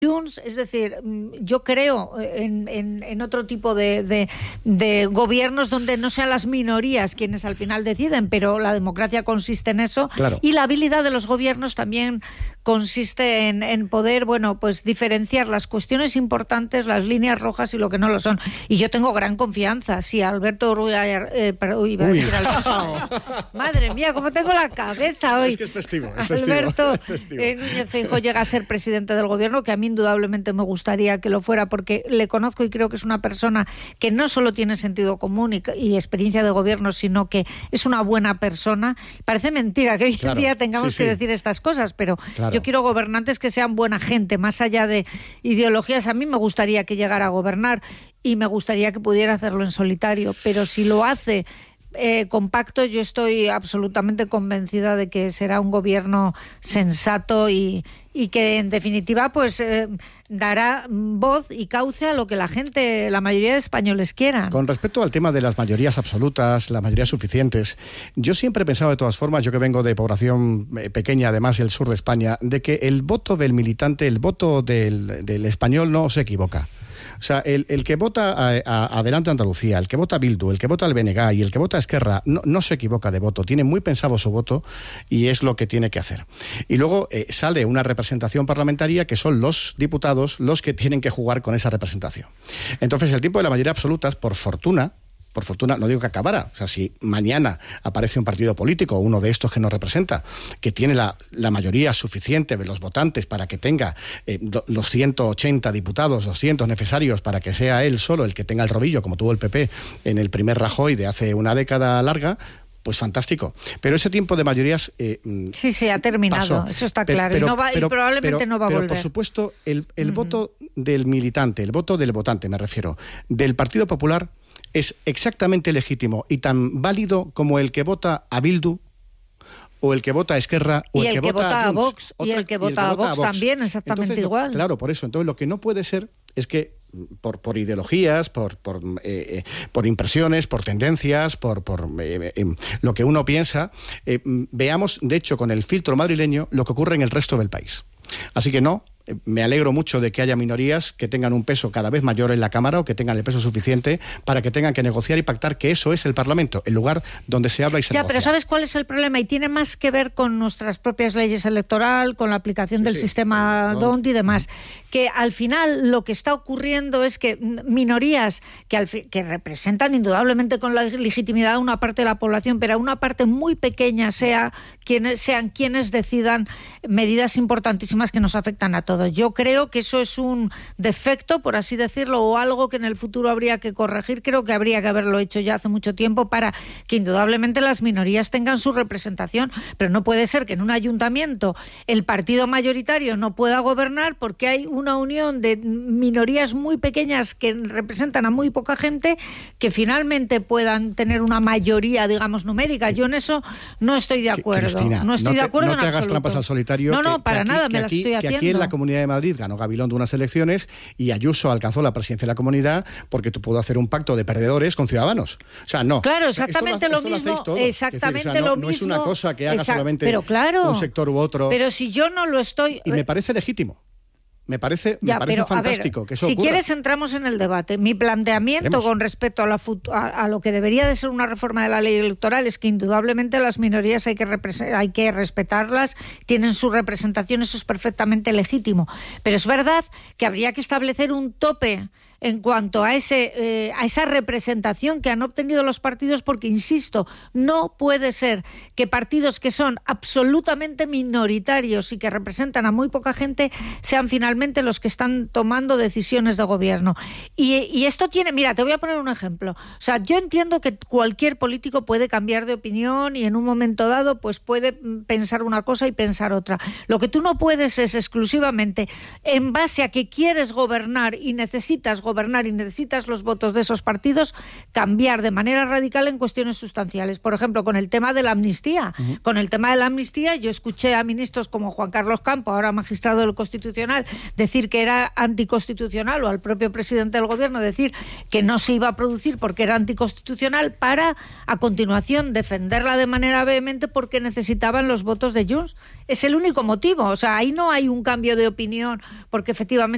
Junts, es decir, yo creo en otro tipo de gobiernos donde no sean las minorías quienes al final deciden, pero la democracia consiste en eso. Claro. Y la habilidad de los gobiernos también consiste en poder, pues diferenciar las cuestiones importantes, las líneas rojas y lo que no lo son. Y yo tengo gran confianza. Si Alberto madre mía, cómo tengo la cabeza hoy. Es que es festivo. Alberto Núñez Feijóo llega a ser presidente del gobierno, que a mí indudablemente me gustaría que lo fuera, porque le conozco y creo que es una persona que no solo tiene sentido común y experiencia de gobierno, sino que es una buena persona. Parece mentira que hoy en día tengamos que decir estas cosas, pero yo quiero gobernantes que sean buena gente, más allá de ideologías. A mí me gustaría que llegara a gobernar y me gustaría que pudiera hacerlo en solitario, pero si lo hace compacto, yo estoy absolutamente convencida de que será un gobierno sensato y que en definitiva dará voz y cauce a lo que la mayoría de españoles quieran. Con respecto al tema de las mayorías absolutas, las mayorías suficientes, yo siempre he pensado de todas formas, yo que vengo de población pequeña, además el sur de España, de que el voto del militante, el voto del español no se equivoca. O sea, el que vota a Adelante Andalucía, el que vota a Bildu, el que vota al BNG y el que vota a Esquerra no se equivoca de voto, tiene muy pensado su voto y es lo que tiene que hacer. Y luego sale una representación parlamentaria que son los diputados los que tienen que jugar con esa representación. Entonces, el tiempo de la mayoría absoluta, por fortuna, no digo que acabara, o sea, si mañana aparece un partido político, uno de estos que nos representa, que tiene la mayoría suficiente de los votantes para que tenga los 180 diputados, 200 necesarios para que sea él solo el que tenga el rodillo, como tuvo el PP en el primer Rajoy de hace una década larga, pues fantástico. Pero ese tiempo de mayorías sí, ha terminado, pasó. Eso está claro. Y probablemente no va a volver. Pero, por supuesto, el voto del militante, el voto del votante, me refiero, del Partido Popular, es exactamente legítimo y tan válido como el que vota a Bildu o el que vota a Esquerra o el que vota a Vox. Y el que vota a Vox también, exactamente. Entonces, igual. Claro, por eso. Entonces, lo que no puede ser es que por ideologías, por impresiones, por tendencias, por lo que uno piensa, veamos, de hecho, con el filtro madrileño, lo que ocurre en el resto del país. Así que me alegro mucho de que haya minorías que tengan un peso cada vez mayor en la Cámara o que tengan el peso suficiente para que tengan que negociar y pactar, que eso es el Parlamento, el lugar donde se habla y se negocia. Pero ¿sabes cuál es el problema? Y tiene más que ver con nuestras propias leyes electorales, con la aplicación del sistema DONT y demás, que al final lo que está ocurriendo es que minorías que representan indudablemente con la legitimidad a una parte de la población, pero a una parte muy pequeña sean quienes decidan medidas importantísimas que nos afectan a todos. Yo creo que eso es un defecto, por así decirlo, o algo que en el futuro habría que corregir. Creo que habría que haberlo hecho ya hace mucho tiempo para que indudablemente las minorías tengan su representación, pero no puede ser que en un ayuntamiento el partido mayoritario no pueda gobernar porque hay una unión de minorías muy pequeñas que representan a muy poca gente que finalmente puedan tener una mayoría, digamos, numérica. Yo en eso no estoy de acuerdo. Cristina, no estoy de acuerdo en absoluto. No te hagas trampas al solitario. No, para nada, me las estoy haciendo. Aquí en la Comunidad de Madrid ganó Gabilondo unas elecciones y Ayuso alcanzó la presidencia de la comunidad porque pudo hacer un pacto de perdedores con Ciudadanos. O sea, no. Claro, exactamente lo mismo. Exactamente lo mismo. No es una cosa que haga solamente un sector u otro. Pero si yo no lo estoy... Y me parece legítimo. Me parece fantástico que eso si ocurra. quieres entramos en el debate. Mi planteamiento con respecto a lo que debería de ser una reforma de la ley electoral es que indudablemente las minorías hay que respetarlas, tienen su representación, eso es perfectamente legítimo. Pero es verdad que habría que establecer un tope en cuanto a esa representación que han obtenido los partidos, porque, insisto, no puede ser que partidos que son absolutamente minoritarios y que representan a muy poca gente sean finalmente los que están tomando decisiones de gobierno. Y esto tiene... Mira, te voy a poner un ejemplo. O sea, yo entiendo que cualquier político puede cambiar de opinión y en un momento dado pues puede pensar una cosa y pensar otra. Lo que tú no puedes es exclusivamente en base a que quieres gobernar y necesitas los votos de esos partidos, cambiar de manera radical en cuestiones sustanciales. Por ejemplo, con el tema de la amnistía. Con el tema de la amnistía yo escuché a ministros como Juan Carlos Campo, ahora magistrado del Constitucional, decir que era anticonstitucional, o al propio presidente del Gobierno decir que no se iba a producir porque era anticonstitucional, para a continuación defenderla de manera vehemente porque necesitaban los votos de Junts. Es el único motivo. O sea, ahí no hay un cambio de opinión porque efectivamente